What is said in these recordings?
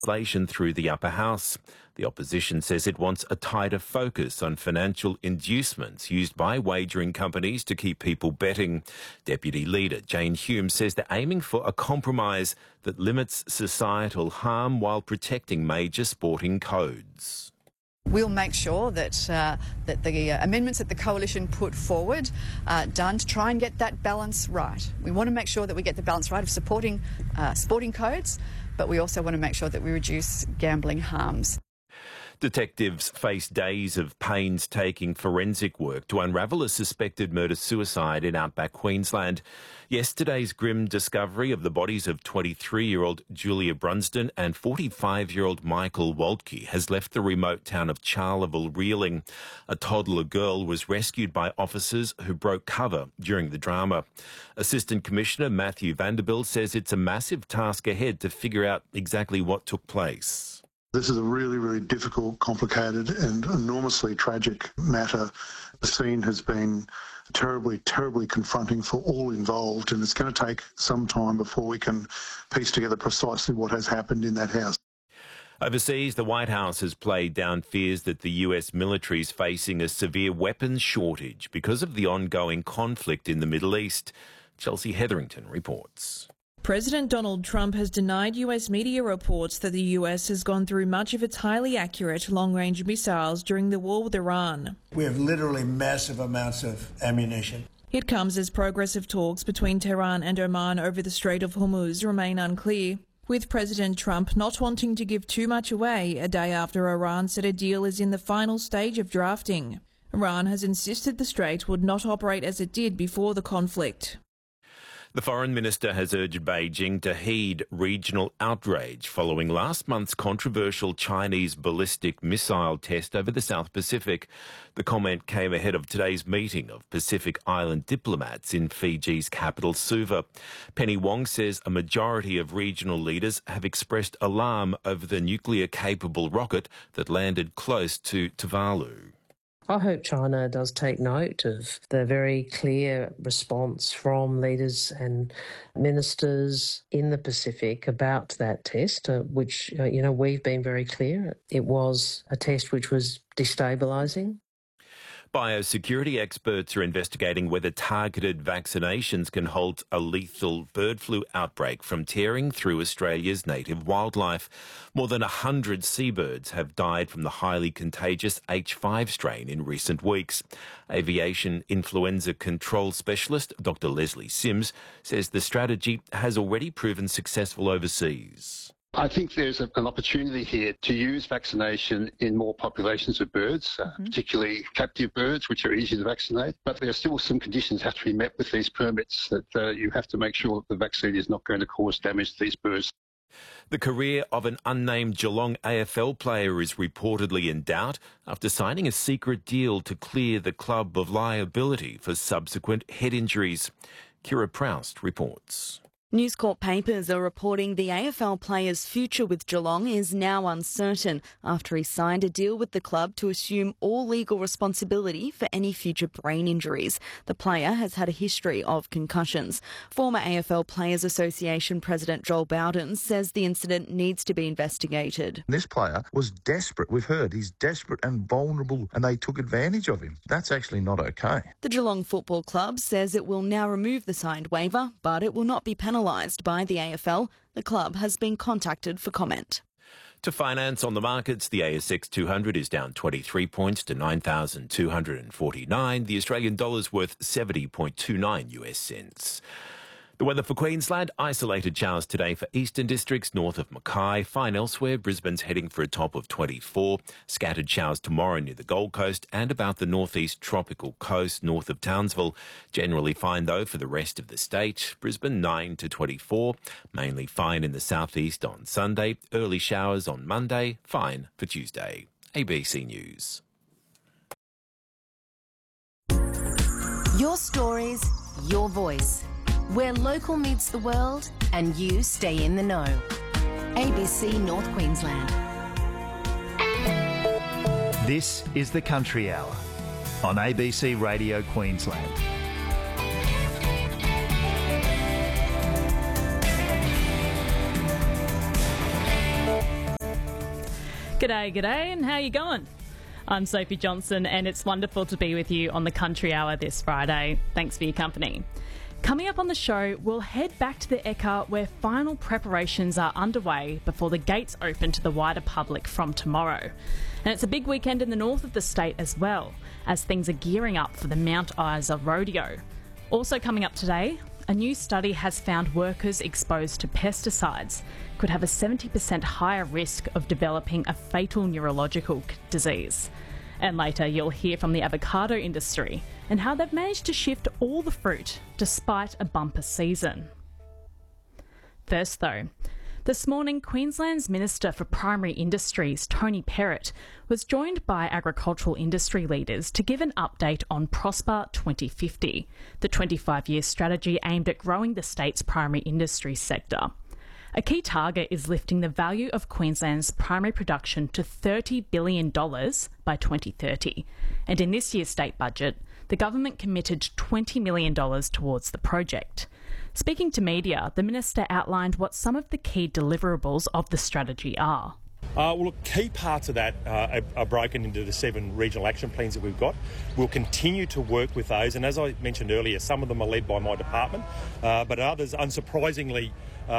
legislation through the upper house. The opposition says it wants a tighter focus on financial inducements used by wagering companies to keep people betting. Deputy Leader Jane Hume says they're aiming for a compromise that limits societal harm while protecting major sporting codes. We'll make sure that the amendments that the Coalition put forward are done to try and get that balance right. We want to make sure that we get the balance right of supporting sporting codes, but we also want to make sure that we reduce gambling harms. Detectives face days of painstaking forensic work to unravel a suspected murder-suicide in outback Queensland. Yesterday's grim discovery of the bodies of 23-year-old Julia Brunsdon and 45-year-old Michael Waltke has left the remote town of Charleville reeling. A toddler girl was rescued by officers who broke cover during the drama. Assistant Commissioner Matthew Vanderbilt says it's a massive task ahead to figure out exactly what took place. This is a really, really difficult, complicated and enormously tragic matter. The scene has been terribly, terribly confronting for all involved, and it's going to take some time before we can piece together precisely what has happened in that house. Overseas, the White House has played down fears that the US military is facing a severe weapons shortage because of the ongoing conflict in the Middle East. Chelsea Hetherington reports. President Donald Trump has denied US media reports that the US has gone through much of its highly accurate long-range missiles during the war with Iran. We have literally massive amounts of ammunition. It comes as progressive talks between Tehran and Oman over the Strait of Hormuz remain unclear, with President Trump not wanting to give too much away a day after Iran said a deal is in the final stage of drafting. Iran has insisted the strait would not operate as it did before the conflict. The Foreign Minister has urged Beijing to heed regional outrage following last month's controversial Chinese ballistic missile test over the South Pacific. The comment came ahead of today's meeting of Pacific Island diplomats in Fiji's capital, Suva. Penny Wong says a majority of regional leaders have expressed alarm over the nuclear-capable rocket that landed close to Tuvalu. I hope China does take note of the very clear response from leaders and ministers in the Pacific about that test, which, we've been very clear. It was a test which was destabilising. Biosecurity experts are investigating whether targeted vaccinations can halt a lethal bird flu outbreak from tearing through Australia's native wildlife. More than 100 seabirds have died from the highly contagious H5 strain in recent weeks. Aviation influenza control specialist Dr. Leslie Sims says the strategy has already proven successful overseas. I think there's an opportunity here to use vaccination in more populations of birds, particularly captive birds, which are easy to vaccinate. But there are still some conditions that have to be met with these permits, that you have to make sure that the vaccine is not going to cause damage to these birds. The career of an unnamed Geelong AFL player is reportedly in doubt after signing a secret deal to clear the club of liability for subsequent head injuries. Kira Proust reports. News Corp papers are reporting the AFL player's future with Geelong is now uncertain after he signed a deal with the club to assume all legal responsibility for any future brain injuries. The player has had a history of concussions. Former AFL Players Association President Joel Bowden says the incident needs to be investigated. This player was desperate. We've heard he's desperate and vulnerable, and they took advantage of him. That's actually not okay. The Geelong Football Club says it will now remove the signed waiver, but it will not be penalised by the AFL. The club has been contacted for comment. To finance on the markets, the ASX 200 is down 23 points to 9,249. The Australian dollar's worth 70.29 US cents. The weather for Queensland, isolated showers today for eastern districts north of Mackay. Fine elsewhere, Brisbane's heading for a top of 24. Scattered showers tomorrow near the Gold Coast and about the northeast tropical coast north of Townsville. Generally fine though for the rest of the state. Brisbane 9 to 24. Mainly fine in the southeast on Sunday. Early showers on Monday. Fine for Tuesday. ABC News. Your stories, your voice. Where local meets the world and you stay in the know. ABC North Queensland. This is the Country Hour on ABC Radio Queensland. G'day, and how you going? I'm Sophie Johnson, and it's wonderful to be with you on the Country Hour this Friday. Thanks for your company. Coming up on the show, we'll head back to the Ekka where final preparations are underway before the gates open to the wider public from tomorrow. And it's a big weekend in the north of the state as well, as things are gearing up for the Mount Isa Rodeo. Also coming up today, a new study has found workers exposed to pesticides could have a 70% higher risk of developing a fatal neurological disease. And later you'll hear from the avocado industry and how they've managed to shift all the fruit despite a bumper season. First though, this morning Queensland's Minister for Primary Industries, Tony Perrott, was joined by agricultural industry leaders to give an update on Prosper 2050, the 25-year strategy aimed at growing the state's primary industry sector. A key target is lifting the value of Queensland's primary production to $30 billion by 2030. And in this year's state budget, the government committed $20 million towards the project. Speaking to media, the Minister outlined what some of the key deliverables of the strategy are. Well, look, key parts of that are broken into the 7 regional action plans that we've got. We'll continue to work with those, and as I mentioned earlier, some of them are led by my department, but others, unsurprisingly,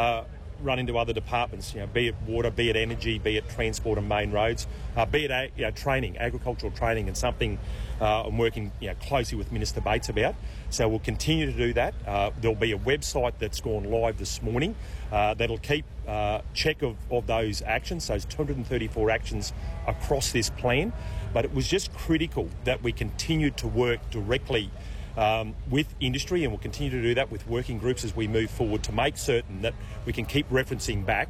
run into other departments, be it water, be it energy, be it transport and main roads, be it training, agricultural training, and something I'm working closely with Minister Bates about. So we'll continue to do that. There'll be a website that's gone live this morning that'll keep check of those actions. So there's 234 actions across this plan, but it was just critical that we continued to work directly with industry, and we'll continue to do that with working groups as we move forward to make certain that we can keep referencing back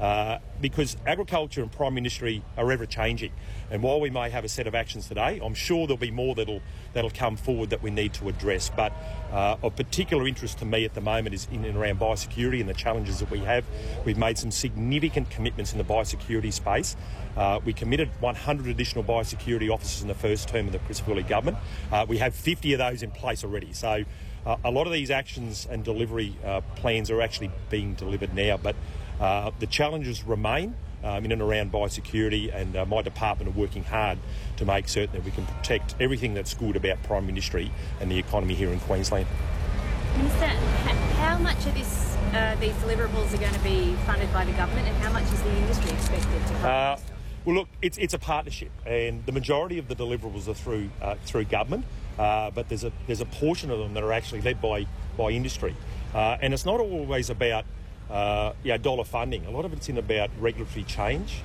because agriculture and primary industry are ever changing, and while we may have a set of actions today, I'm sure there'll be more that'll come forward that we need to address. But of particular interest to me at the moment is in and around biosecurity and the challenges that we have. We've made some significant commitments in the biosecurity space. We committed 100 additional biosecurity officers in the first term of the Chris Woolley government. We have 50 of those in place already. So a lot of these actions and delivery plans are actually being delivered now, but the challenges remain in and around biosecurity, and my department are working hard to make certain that we can protect everything that's good about primary industry and the economy here in Queensland. Minister, how much of these deliverables are going to be funded by the government, and how much is the industry expected to fund? Well, look, it's a partnership, and the majority of the deliverables are through government, but there's a portion of them that are actually led by industry, and it's not always about dollar funding. A lot of it's about regulatory change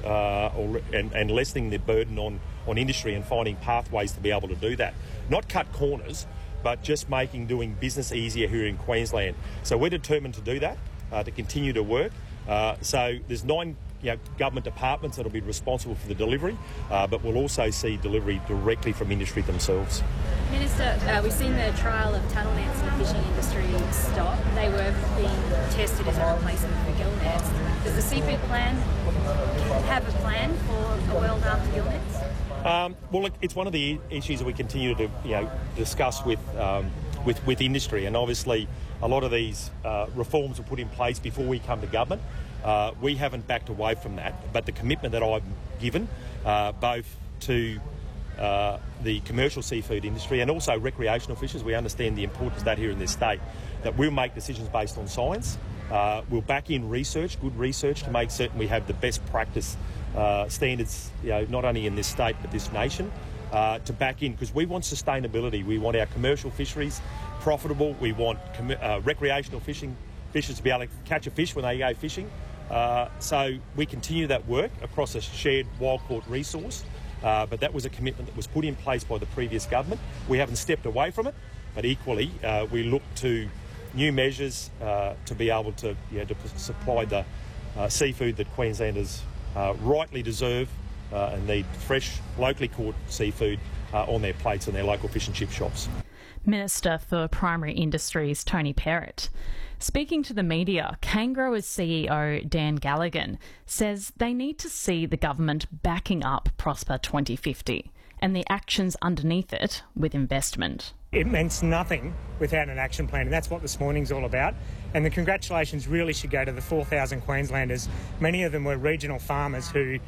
and lessening the burden on industry and finding pathways to be able to do that. Not cut corners, but just making doing business easier here in Queensland. So we're determined to do that, to continue to work. So there's 9 government departments that will be responsible for the delivery, but we'll also see delivery directly from industry themselves. Minister, we've seen the trial of tunnel nets in the fishing industry stop. They were being tested as a replacement for gill nets. Does the seafood plan have a plan for a world after gill nets? Well, look, it's one of the issues that we continue to discuss with industry, and obviously a lot of these reforms were put in place before we come to government. We haven't backed away from that, but the commitment that I've given both to the commercial seafood industry and also recreational fishers, we understand the importance of that here in this state, that we'll make decisions based on science. We'll back in research, good research, to make certain we have the best practice standards, not only in this state but this nation, to back in, because we want sustainability. We want our commercial fisheries profitable. We want recreational fishers to be able to catch a fish when they go fishing. So we continue that work across a shared wild caught resource, but that was a commitment that was put in place by the previous government. We haven't stepped away from it, but equally we look to new measures to be able to supply the seafood that Queenslanders rightly deserve and need fresh, locally caught seafood on their plates in their local fish and chip shops. Minister for Primary Industries, Tony Perrott. Speaking to the media, Kangaroo's CEO Dan Galligan says they need to see the government backing up Prosper 2050 and the actions underneath it with investment. It means nothing without an action plan, and that's what this morning's all about. And the congratulations really should go to the 4,000 Queenslanders. Many of them were regional farmers who